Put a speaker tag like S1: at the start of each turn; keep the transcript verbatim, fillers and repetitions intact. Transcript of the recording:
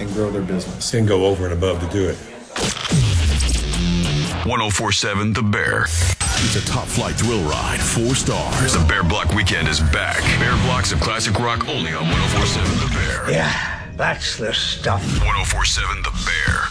S1: and grow their business.
S2: And go over and above to do it.
S3: one oh four point seven The Bear.
S4: It's a top flight thrill ride, four stars.
S3: The Bear Block Weekend is back. Bear Block's a classic rock only on one oh four point seven The Bear.
S5: Yeah, that's the stuff.
S3: one oh four point seven The Bear.